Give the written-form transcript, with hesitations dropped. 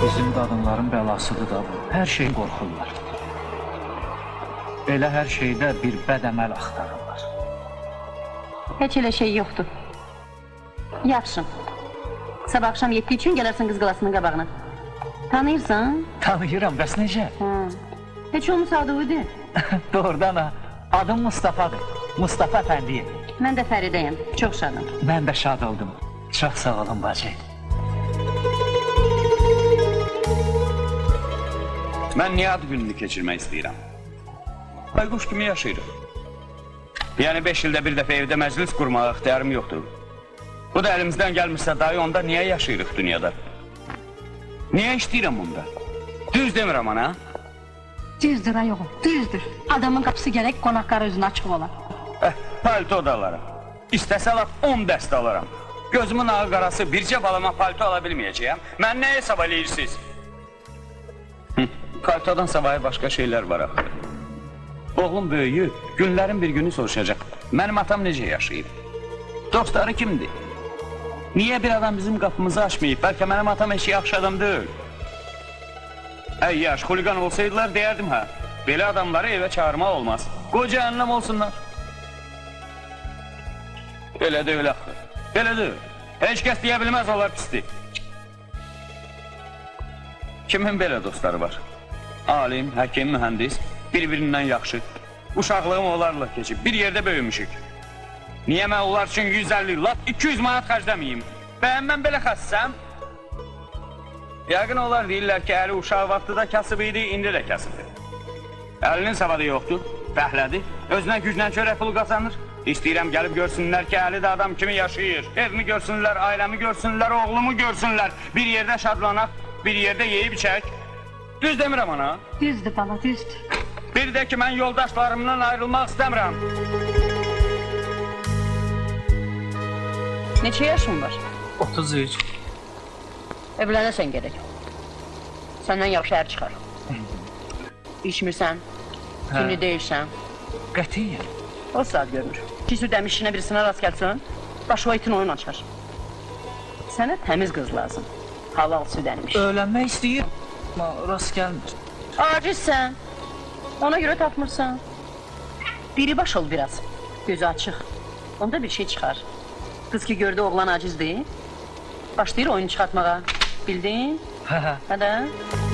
Bizim qadınların bəlasıdır da bu. Hər şey qorxurlar. Elə hər şeydə bir bədəməl axtarırlar. Heç elə şey yoxdur. Yaxşı. Sabah axşam 7 üçün gələrsən qız qalasının qabağına. Tanıyırsan? Tanıyıram, bəs necə? Heç olmasa adı idi. Doğrudan ha. Adım Mustafadır. Mustafa Əfəndiyev. Mən də Fəridəyəm. Çox şadım. Mən də şad oldum. Çox sağ olun bacı. Mən niyə ad gününü keçirmək istəyirəm? Bayquş kimi yaşayırıq. Yəni 5 ildə bir dəfə evdə məclis qurmağa ixtiyarım yoxdur. Bu da əlimizdən gəlmirsə dayı, onda niyə yaşayırıq dünyada? Niyə işləyirəm bunda? Düz demirəm ana. Düzdür ay oğul, düzdür. Adamın qapısı gərək qonaqları özünə açıq olar. Palto da alaram. İstəsə laf 10 dəst alaram. Gözümün ağı qarası bircə balama palto ala bilməyəcəyəm. Mən nə hesab eləyirsiniz? Paltodan savayı başqa şeylər var axı. Oğlum böyüyü günlərin bir günü soruşacaq. Mənim atam necə yaşayıb? Dostları kimdir? Niyə bir adam bizim qapımızı açmayıb? Bəlkə mənim atam heç yaxşı adam deyil. Ey yaş, xuligan olsaydılar deyərdim ha. Belə adamları evə çağırmaq olmaz. Qoy cəhənnəm olsunlar. Belə deyil axı. Belə deyil. Heç kəs deyə bilməz, onlar pisdir. Kimin belə dostları var? Alim, həkim, mühəndis, bir-birindən yaxşı. Uşaqlığım onlarla keçib, bir yerdə böyümüşük. Niyə mən onlar üçün 150, lap 200 manat xərcləməyim? Bəyənmən belə xəssəm? Yəqin onlar deyirlər ki, əli uşaq vaxtıda kasıb idi, indi də kasıbdır. Əlinin savadı yoxdur, fəhlədir, özünə güclə çörək pulu qazanır. İstəyirəm gəlib görsünlər ki, əli də adam kimi yaşayır. Evimi görsünlər, ailəmi görsünlər, oğlumu görsünlər. Bir yerdə şadlanaq, bir yerdə yeyib içək. Düz demirəm ana. Düzdür bala, düzdür. Bir də ki, mən yoldaşlarımdan ayrılmaq istəmirəm. Neçə yaşın var? 33. Evlənəsən gerək. Səndən yaxşı ər çıxar. İçmirsən, kimli deyilsən. Qətiyyən. O saat görmür. İki süd əmişinə birisinə rast gəlsən, başı o itin oyun açar. Sənə təmiz qız lazım. Halal süd əmiş. Öyrənmək istəyir, amma rast gəlmir. Acizsən. Ona görə tapmırsan. Biri baş ol biraz. Gözü açıq. Onda bir şey çıxar. Qız ki gördü oğlan acizdir. Başlayır oyunu çıxartmağa. Bildin? Hə də?